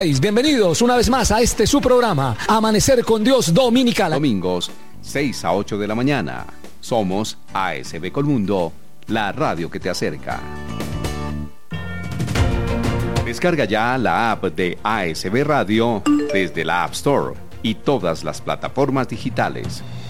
Bienvenidos una vez más a este su programa, Amanecer con Dios Dominical. Domingos, 6 a 8 de la mañana. Somos ASB Colmundo, la radio que te acerca. Descarga ya la app de ASB Radio desde la App Store y todas las plataformas digitales.